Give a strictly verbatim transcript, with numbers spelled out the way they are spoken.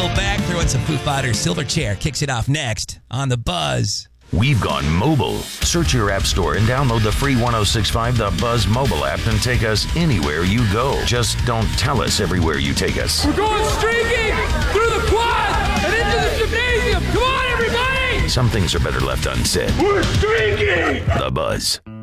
Nickelback throwing some Foo Fighters. Silverchair kicks it off next on The Buzz. We've gone mobile. Search your app store and download the free one oh six point five The Buzz mobile app and take us anywhere you go. Just don't tell us everywhere you take us. We're going streaking through the quad and into the gymnasium. Come on, everybody! Some things are better left unsaid. We're streaking! The Buzz.